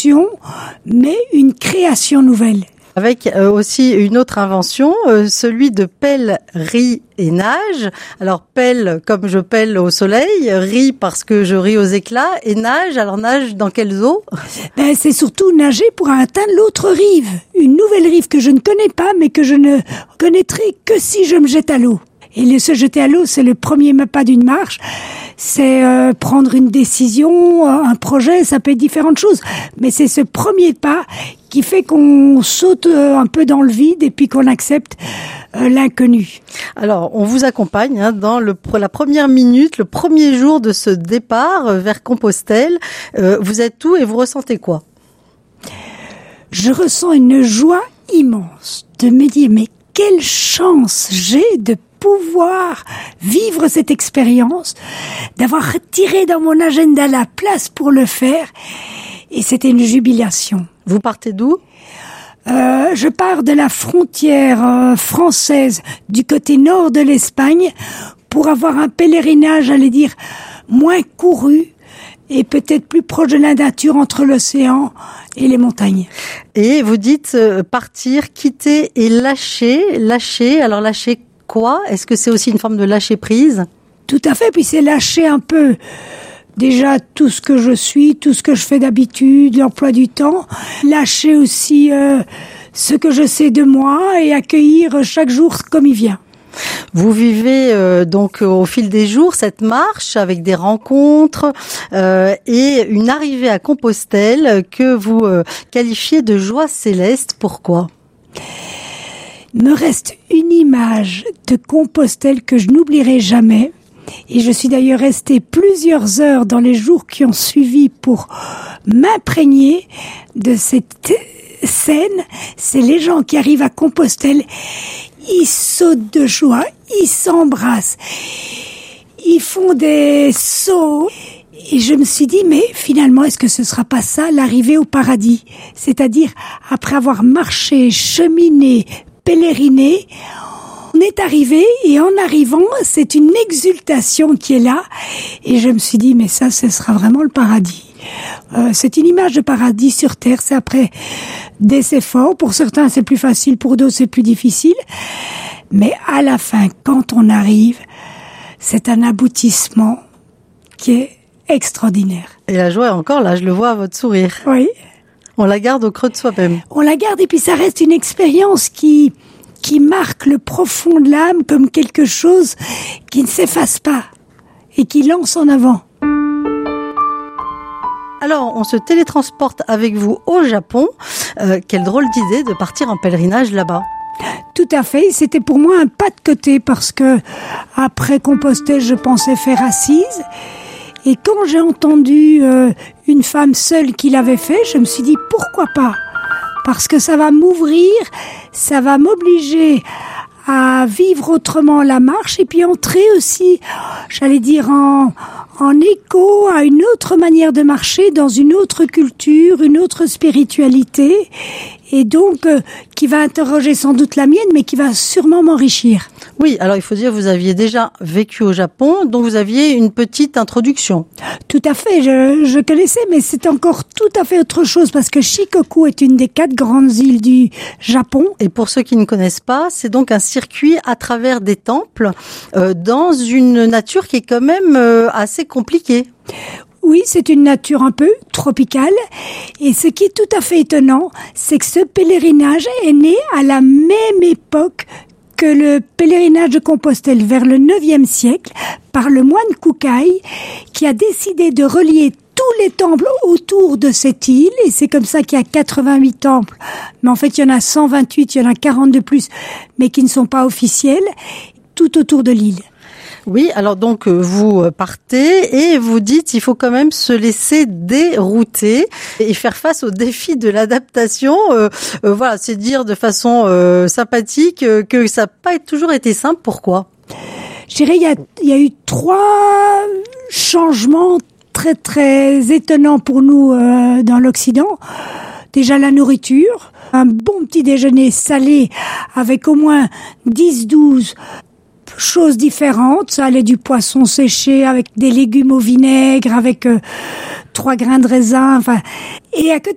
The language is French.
invention, mais une création nouvelle. Avec aussi une autre invention, celui de pelle, ris et nage. Alors pelle comme je pelle au soleil, ris parce que je ris aux éclats, et nage, alors nage dans quelles eaux ? C'est surtout nager pour atteindre l'autre rive. Une nouvelle rive que je ne connais pas, mais que je ne connaîtrai que si je me jette à l'eau. Et se jeter à l'eau, c'est le premier pas d'une marche. C'est prendre une décision, un projet, ça peut être différentes choses. Mais c'est ce premier pas qui fait qu'on saute un peu dans le vide et puis qu'on accepte l'inconnu. Alors, on vous accompagne dans la première minute, le premier jour de ce départ vers Compostelle. Vous êtes où et vous ressentez quoi ? Je ressens une joie immense de me dire, mais quelle chance j'ai de pouvoir vivre cette expérience, d'avoir tiré dans mon agenda la place pour le faire, et c'était une jubilation. Vous partez d'où ? Je pars de la frontière française du côté nord de l'Espagne pour avoir un pèlerinage, j'allais dire, moins couru et peut-être plus proche de la nature entre l'océan et les montagnes. Et vous dites partir, quitter et lâcher. Alors lâcher quoi ? Est-ce que c'est aussi une forme de lâcher prise ? Tout à fait, puis c'est lâcher un peu déjà tout ce que je suis, tout ce que je fais d'habitude, l'emploi du temps. Lâcher aussi ce que je sais de moi et accueillir chaque jour comme il vient. Vous vivez donc au fil des jours cette marche avec des rencontres et une arrivée à Compostelle que vous qualifiez de joie céleste. Pourquoi ? Me reste une image de Compostelle que je n'oublierai jamais. Et je suis d'ailleurs restée plusieurs heures dans les jours qui ont suivi pour m'imprégner de cette scène. C'est les gens qui arrivent à Compostelle, ils sautent de joie, ils s'embrassent, ils font des sauts. Et je me suis dit, mais finalement, est-ce que ce sera pas ça l'arrivée au paradis ? C'est-à-dire, après avoir marché, cheminé, pèleriné, on est arrivé et en arrivant, c'est une exultation qui est là. Et je me suis dit, mais ça, ce sera vraiment le paradis. C'est une image de paradis sur terre. C'est après des efforts. Pour certains, c'est plus facile. Pour d'autres, c'est plus difficile. Mais à la fin, quand on arrive, c'est un aboutissement qui est extraordinaire. Et la joie est encore là, je le vois à votre sourire. Oui. On la garde au creux de soi-même. On la garde et puis ça reste une expérience qui marque le profond de l'âme comme quelque chose qui ne s'efface pas et qui lance en avant. Alors, on se télétransporte avec vous au Japon. Quelle drôle d'idée de partir en pèlerinage là-bas. Tout à fait, c'était pour moi un pas de côté parce que après Compostelle, je pensais faire Assise. Et quand j'ai entendu une femme seule qui l'avait fait, je me suis dit pourquoi pas ? Parce que ça va m'ouvrir, ça va m'obliger à vivre autrement la marche et puis entrer aussi, j'allais dire, en écho à une autre manière de marcher dans une autre culture, une autre spiritualité et donc qui va interroger sans doute la mienne mais qui va sûrement m'enrichir. Oui, alors il faut dire vous aviez déjà vécu au Japon, donc vous aviez une petite introduction. Tout à fait, je connaissais, mais c'est encore tout à fait autre chose parce que Shikoku est une des 4 grandes îles du Japon. Et pour ceux qui ne connaissent pas, c'est donc un circuit à travers des temples dans une nature qui est quand même assez compliquée. Oui, c'est une nature un peu tropicale. Et ce qui est tout à fait étonnant, c'est que ce pèlerinage est né à la même époque que le pèlerinage de Compostelle vers le 9e siècle par le moine Kukai qui a décidé de relier tous les temples autour de cette île et c'est comme ça qu'il y a 88 temples. Mais en fait, il y en a 128, il y en a 40 de plus, mais qui ne sont pas officiels, tout autour de l'île. Oui, alors donc vous partez et vous dites il faut quand même se laisser dérouter et faire face au défi de l'adaptation. Voilà, c'est dire de façon sympathique que ça n'a pas toujours été simple. Pourquoi ? Je dirais il y a eu 3 changements très très étonnants pour nous dans l'Occident. Déjà la nourriture, un bon petit déjeuner salé avec au moins 10-12 choses différentes. Ça allait du poisson séché avec des légumes au vinaigre, avec 3 grains de raisin. Enfin, et à côté